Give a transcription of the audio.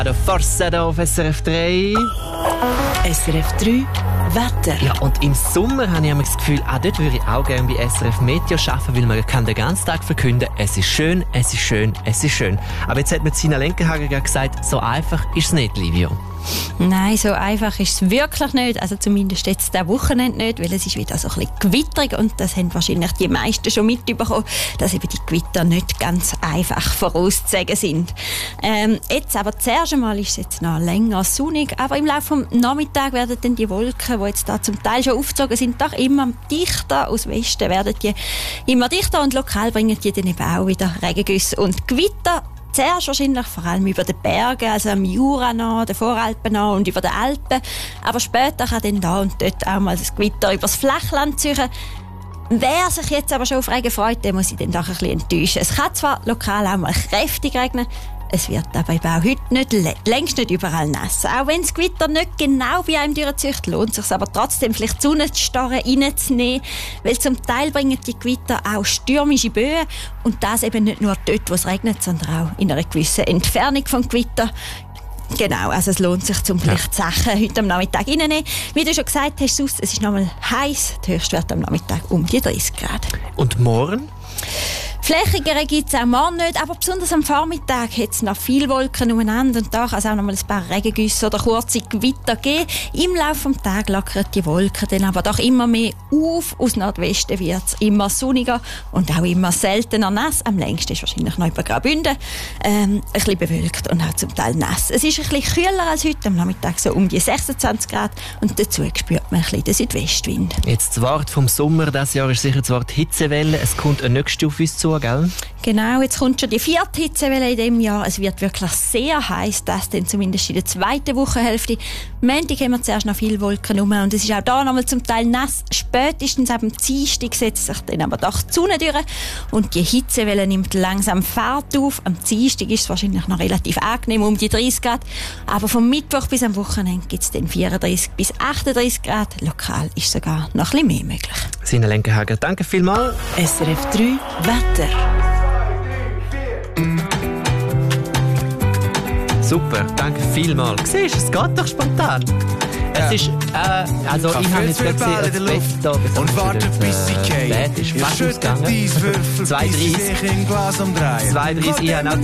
Der Forza hier auf SRF 3. SRF 3 Wetter. Ja, und im Sommer habe ich das Gefühl, auch dort würde ich auch gerne bei SRF Meteo arbeiten, weil man kann den ganzen Tag verkünden, es ist schön, es ist schön, es ist schön. Aber jetzt hat mir Sina Lenkenhager gesagt, so einfach ist es nicht, Livio. Nein, so einfach ist es wirklich nicht. Also zumindest jetzt am Wochenende nicht, weil es ist wieder so ein bisschen gewitterig und das haben wahrscheinlich die meisten schon mitbekommen, dass eben die Gewitter nicht ganz einfach vorauszusagen sind. Jetzt aber zuerst einmal ist es jetzt noch länger sonnig, aber im Laufe des Nachmittags werden dann die Wolken, die jetzt da zum Teil schon aufgezogen sind, doch immer dichter. Aus Westen werden die immer dichter und lokal bringen die dann eben auch wieder Regengüsse und Gewitter. Zuerst wahrscheinlich vor allem über den Bergen, also am Jura noch, den Voralpen noch und über den Alpen. Aber später kann dann da und dort auch mal das Gewitter übers Flachland ziehen. Wer sich jetzt aber schon auf Regen freut, der muss sich dann doch ein bisschen enttäuschen. Es kann zwar lokal auch mal kräftig regnen, es wird aber auch heute nicht, längst nicht überall nass. Auch wenn das Gewitter nicht genau bei einem durchzieht, lohnt es sich aber trotzdem, vielleicht die Sonne zu starren, reinzunehmen. Weil zum Teil bringen die Gewitter auch stürmische Böen. Und das eben nicht nur dort, wo es regnet, sondern auch in einer gewissen Entfernung vom Gewitter. Genau, also es lohnt sich, vielleicht die Sachen heute am Nachmittag reinzunehmen. Wie du schon gesagt hast, es ist nochmal heiß. Der Höchstwert am Nachmittag um die 30 Grad. Und morgen? Flächigere gibt es auch morgen nicht, aber besonders am Vormittag hat es noch viele Wolken umeinander und da kann es auch noch mal ein paar Regengüsse oder kurze Gewitter geben. Im Laufe des Tages lockern die Wolken dann aber doch immer mehr auf. Aus Nordwesten wird es immer sonniger und auch immer seltener nass. Am längsten ist wahrscheinlich noch über Graubünden. Ein bisschen bewölkt und auch zum Teil nass. Es ist ein bisschen kühler als heute, am Nachmittag so um die 26 Grad und dazu spürt man ein bisschen den Südwestwind. Jetzt das Wort vom Sommer dieses Jahr ist sicher das Wort Hitzewelle. Es kommt eine nächste auf uns zu, gell? Genau, jetzt kommt schon die 4. Hitzewelle in diesem Jahr. Es wird wirklich sehr heiß, das denn zumindest in der 2. Wochenhälfte. Montag haben wir zuerst noch viele Wolken rum und es ist auch da nochmal zum Teil nass. Spätestens ab dem Dienstag setzt sich dann aber doch die Sonne durch und die Hitzewelle nimmt langsam Fahrt auf. Am Dienstag ist es wahrscheinlich noch relativ angenehm, um die 30 Grad. Aber vom Mittwoch bis am Wochenende gibt es dann 34 bis 38 Grad. Lokal ist sogar noch ein bisschen mehr möglich. Sina Lenkenhager, danke vielmals. SRF 3 Wetter. Super, danke vielmals. Siehst du, es geht doch spontan. Es ist, also ich habe jetzt gerade gesehen, das Bett da, und wartet bis sie Bett ist fast ausgegangen. 2,30. 2,30, ich habe